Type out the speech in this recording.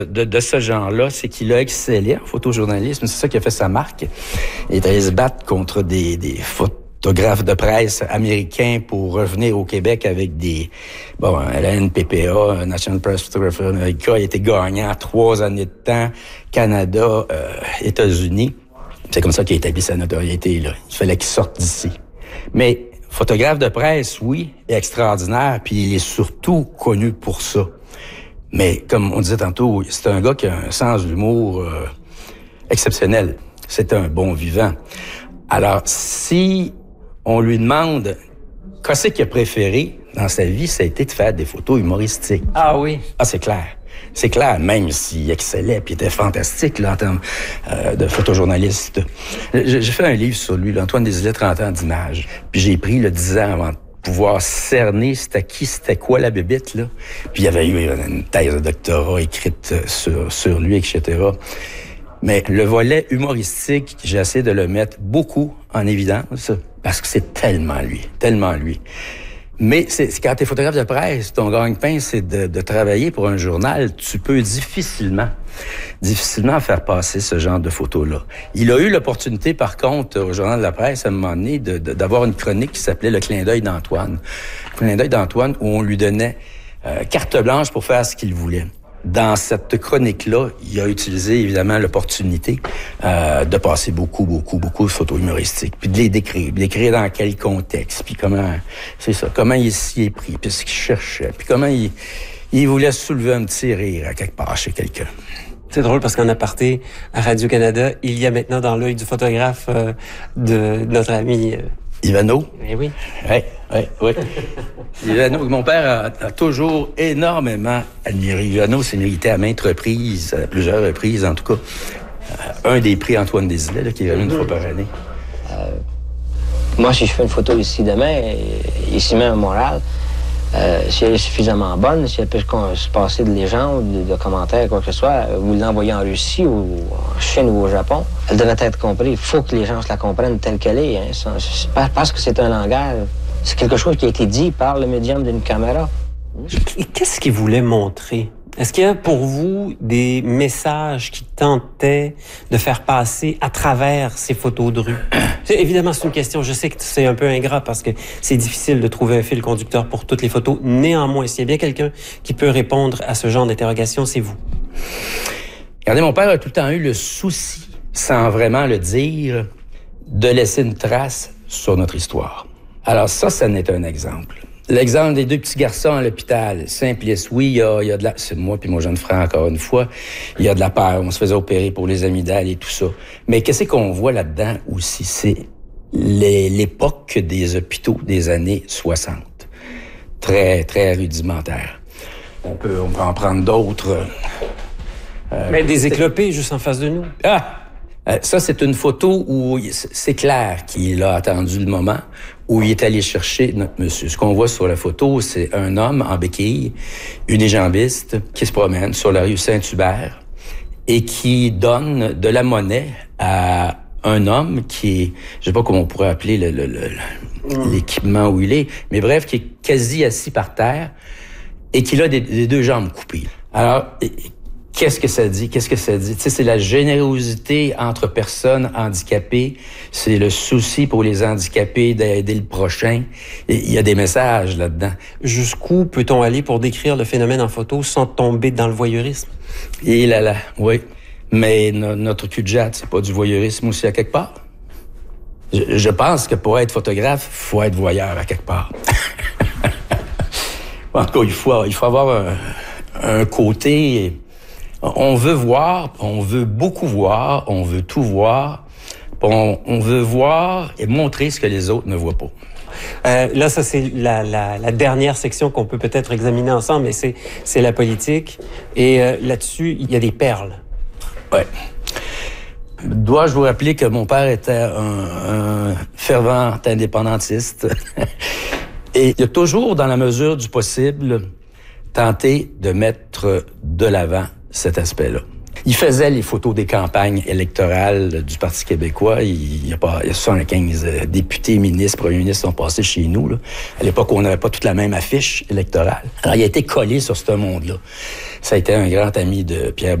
de ce genre-là, c'est qu'il a excellé en photojournalisme. C'est ça qui a fait sa marque. Il est allé se battre contre des photographes de presse américains pour revenir au Québec avec la NPPA, National Press Photographer America, il était gagnant à 3 années de temps, Canada, États-Unis. C'est comme ça qu'il a établi sa notoriété, là. Il fallait qu'il sorte d'ici. Mais photographe de presse, oui, extraordinaire, puis il est surtout connu pour ça. Mais comme on disait tantôt, c'est un gars qui a un sens d'humour exceptionnel. C'est un bon vivant. Alors, si on lui demande qu'est-ce qu'il a préféré dans sa vie, ça a été de faire des photos humoristiques. Ah oui? Ah, c'est clair. C'est clair, même s'il excellait puis était fantastique là, en termes de photojournaliste. J'ai fait un livre sur lui, Antoine Desilets, 30 ans d'image. Puis j'ai pris 10 ans avant de pouvoir cerner c'était quoi la bébite, là. Puis il y avait eu une thèse de doctorat écrite sur lui, etc. Mais le volet humoristique, j'ai essayé de le mettre beaucoup en évidence parce que c'est tellement lui. Mais quand t'es photographe de presse, ton gagne-pain, c'est de travailler pour un journal. Tu peux difficilement faire passer ce genre de photos-là. Il a eu l'opportunité, par contre, au Journal de la Presse, à un moment donné, d'avoir une chronique qui s'appelait « Le clin d'œil d'Antoine ». Le clin d'œil d'Antoine, où on lui donnait carte blanche pour faire ce qu'il voulait. Dans cette chronique-là, il a utilisé évidemment l'opportunité de passer beaucoup de photos humoristiques, puis de les décrire dans quel contexte, puis comment il s'y est pris, puis ce qu'il cherchait, puis comment il voulait soulever un petit rire à quelque part chez quelqu'un. C'est drôle parce qu'en aparté, à Radio-Canada, il y a maintenant dans l'œil du photographe de notre ami... Ivano. Eh oui. Oui. Ivano, mon père a toujours énormément admiré. Ivano s'est mérité à maintes reprises, à plusieurs reprises en tout cas, un des prix Antoine Desilets, là, qui est une fois par année. Moi, si je fais une photo ici demain, ici même à Montréal, si elle est suffisamment bonne, si elle peut se passer de légendes, de commentaires, quoi que ce soit, vous l'envoyez en Russie ou en Chine ou au Japon, elle devrait être comprise. Il faut que les gens se la comprennent telle qu'elle est. Hein. Parce que c'est un langage, c'est quelque chose qui a été dit par le médium d'une caméra. Et qu'est-ce qu'il voulait montrer? Est-ce qu'il y a pour vous des messages qui tentaient de faire passer à travers ces photos de rue? Évidemment, c'est une question, je sais que c'est un peu ingrat parce que c'est difficile de trouver un fil conducteur pour toutes les photos. Néanmoins, s'il y a bien quelqu'un qui peut répondre à ce genre d'interrogation, c'est vous. Regardez, mon père a tout le temps eu le souci, sans vraiment le dire, de laisser une trace sur notre histoire. Alors ça en est un exemple. L'exemple des 2 petits garçons à l'hôpital, simpliste. Oui, il y a de la... C'est moi puis mon jeune frère, encore une fois. Il y a de la peur. On se faisait opérer pour les amygdales et tout ça. Mais qu'est-ce qu'on voit là-dedans aussi? C'est l'époque des hôpitaux des années 60. Très, très rudimentaire. On peut en prendre d'autres. Mais des éclopés juste en face de nous. Ça, c'est une photo où c'est clair qu'il a attendu le moment où il est allé chercher notre monsieur. Ce qu'on voit sur la photo, c'est un homme en béquille, unijambiste, qui se promène sur la rue Saint-Hubert et qui donne de la monnaie à un homme qui est, je sais pas comment on pourrait appeler l'équipement où il est, mais bref, qui est quasi assis par terre et qui a des 2 jambes coupées. Alors, qu'est-ce que ça dit? Tu sais, c'est la générosité entre personnes handicapées. C'est le souci pour les handicapés d'aider le prochain. Il y a des messages là-dedans. Jusqu'où peut-on aller pour décrire le phénomène en photo sans tomber dans le voyeurisme? Et là, oui. Mais notre cul-de-jatte, c'est pas du voyeurisme aussi à quelque part? Je pense que pour être photographe, faut être voyeur à quelque part. En tout cas, il faut avoir un côté... On veut voir, on veut beaucoup voir, on veut tout voir. On veut voir et montrer ce que les autres ne voient pas. Là, ça, c'est la dernière section qu'on peut peut-être examiner ensemble, mais c'est la politique. Et là-dessus, il y a des perles. Ouais. Dois-je vous rappeler que mon père était un fervent indépendantiste. Et il a toujours, dans la mesure du possible, tenté de mettre de l'avant cet aspect-là. Il faisait les photos des campagnes électorales du Parti québécois. Il y a 75 députés, ministres, premiers ministres sont passés chez nous. Là. À l'époque, on n'avait pas toute la même affiche électorale. Alors, il a été collé sur ce monde-là. Ça a été un grand ami de Pierre